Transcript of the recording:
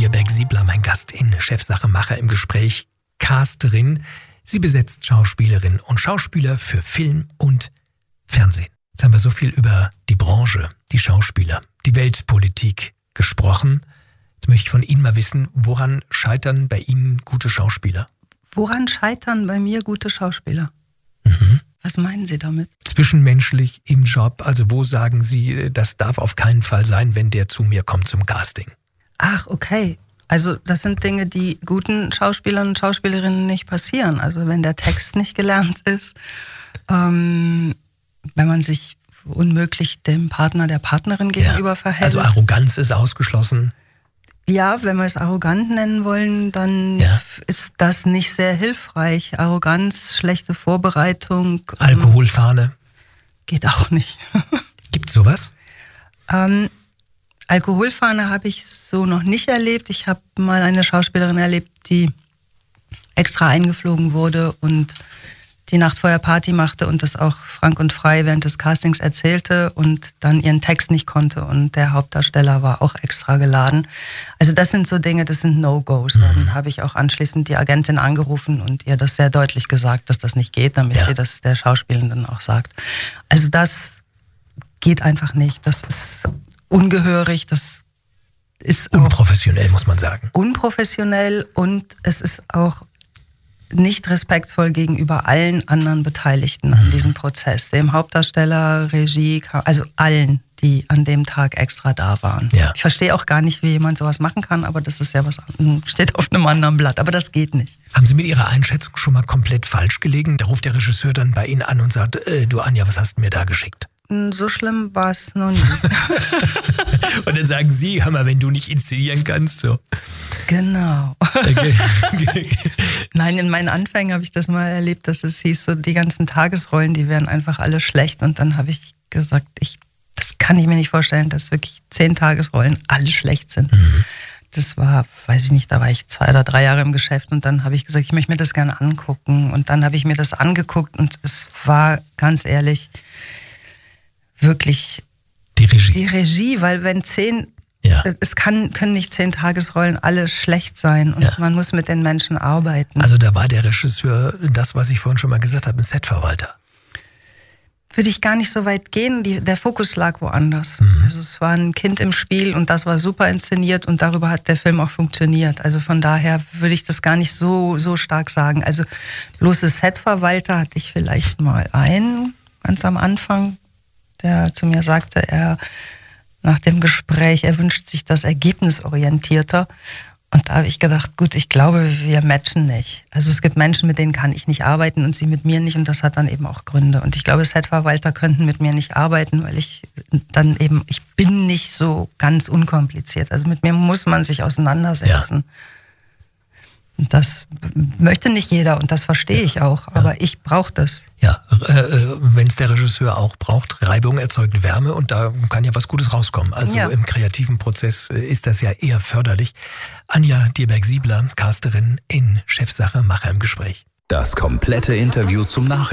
Dierberg-Siebler, mein Gast in Chefsache Macher im Gespräch. Casterin. Sie besetzt Schauspielerinnen und Schauspieler für Film und Fernsehen. Jetzt haben wir so viel über die Branche, die Schauspieler, die Weltpolitik gesprochen. Jetzt möchte ich von Ihnen mal wissen, woran scheitern bei Ihnen gute Schauspieler? Woran scheitern bei mir gute Schauspieler? Was meinen Sie damit? Zwischenmenschlich im Job, also wo sagen Sie, das darf auf keinen Fall sein, wenn der zu mir kommt zum Casting? Ach, okay. Also das sind Dinge, die guten Schauspielern und Schauspielerinnen nicht passieren. Also wenn der Text nicht gelernt ist, wenn man sich unmöglich dem Partner, der Partnerin gegenüber verhält. Also Arroganz ist ausgeschlossen. Ja, wenn wir es arrogant nennen wollen, dann ist das nicht sehr hilfreich. Arroganz, schlechte Vorbereitung. Alkoholfahne. Geht auch nicht. Gibt's sowas? Alkoholfahne habe ich so noch nicht erlebt. Ich habe mal eine Schauspielerin erlebt, die extra eingeflogen wurde und die Nacht vorher Party machte und das auch frank und frei während des Castings erzählte und dann ihren Text nicht konnte und der Hauptdarsteller war auch extra geladen. Also das sind so Dinge, das sind No-Gos. Dann habe ich auch anschließend die Agentin angerufen und ihr das sehr deutlich gesagt, dass das nicht geht, damit sie das der Schauspielenden auch sagt. Also das geht einfach nicht. Das ist ungehörig, das ist unprofessionell, muss man sagen. Unprofessionell und es ist auch nicht respektvoll gegenüber allen anderen Beteiligten an diesem Prozess. Dem Hauptdarsteller, Regie, also allen, die an dem Tag extra da waren. Ja. Ich verstehe auch gar nicht, wie jemand sowas machen kann, aber das ist ja was, steht auf einem anderen Blatt. Aber das geht nicht. Haben Sie mit Ihrer Einschätzung schon mal komplett falsch gelegen? Da ruft der Regisseur dann bei Ihnen an und sagt, du Anja, was hast du mir da geschickt? So schlimm war es noch nie. Und dann sagen Sie, hör mal, wenn du nicht inszenieren kannst, so. Genau. Okay. Nein, in meinen Anfängen habe ich das mal erlebt, dass es hieß, so die ganzen Tagesrollen, die wären einfach alle schlecht. Und dann habe ich gesagt, das kann ich mir nicht vorstellen, dass wirklich 10 Tagesrollen alle schlecht sind. Das war, weiß ich nicht, da war ich 2 oder 3 Jahre im Geschäft und dann habe ich gesagt, ich möchte mir das gerne angucken. Und dann habe ich mir das angeguckt und es war, ganz ehrlich, wirklich die Regie, weil wenn 10, können nicht 10 Tagesrollen alle schlecht sein und man muss mit den Menschen arbeiten. Also da war der Regisseur, das, was ich vorhin schon mal gesagt habe, ein Setverwalter. Würde ich gar nicht so weit gehen, der Fokus lag woanders. Also es war ein Kind im Spiel und das war super inszeniert und darüber hat der Film auch funktioniert. Also von daher würde ich das gar nicht so stark sagen. Also bloße Setverwalter hatte ich vielleicht mal ganz am Anfang, der zu mir sagte, nach dem Gespräch, er wünscht sich das ergebnisorientierter. Und da habe ich gedacht, gut, ich glaube, wir matchen nicht. Also es gibt Menschen, mit denen kann ich nicht arbeiten und sie mit mir nicht und das hat dann eben auch Gründe. Und ich glaube, Setverwalter könnten mit mir nicht arbeiten, weil ich bin nicht so ganz unkompliziert. Also mit mir muss man sich auseinandersetzen. Und das möchte nicht jeder und das verstehe ich auch, aber ich brauche das. Ja, wenn es der Regisseur auch braucht, Reibung erzeugt Wärme und da kann ja was Gutes rauskommen. Also im kreativen Prozess ist das ja eher förderlich. Anja Dierberg-Siebler, Casterin in Chefsache Macher im Gespräch. Das komplette Interview zum Nachhören